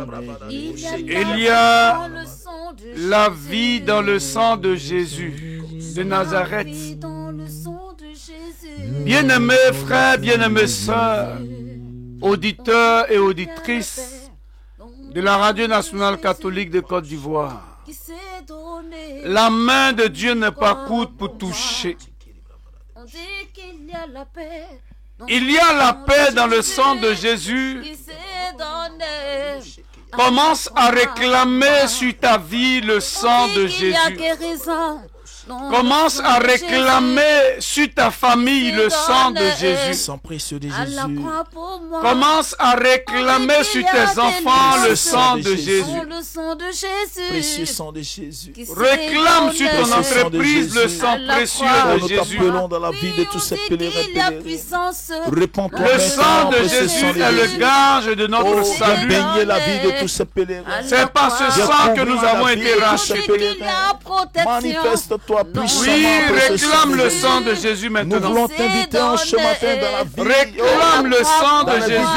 Il y a la vie dans le sang de Jésus de Nazareth. Bien-aimés frères, bien-aimées sœurs, auditeurs et auditrices de la Radio nationale catholique de Côte d'Ivoire, la main de Dieu n'est pas courte pour toucher. Il y a la paix dans le sang de Jésus. Commence à réclamer sur ta vie le sang de Jésus. Commence à réclamer sur ta famille le sang de Jésus. Sang précieux de Jésus. Commence à réclamer sur tes enfants le sang de Jésus. Précieux sang de Jésus. Réclame sur ton entreprise le sang précieux de Jésus. Nous t'appelons dans la vie de tous ces pèlerins. Réponds-toi. Le sang de Jésus est le gage de notre salut. Baigner la vie de tous ces pèlerins. C'est par ce sang que nous avons été rachetés. Manifeste-toi puissamment. Oui, réclame le sang de Jésus maintenant. Nous voulons t'inviter en ce matin dans la vie. Réclame le sang de Jésus.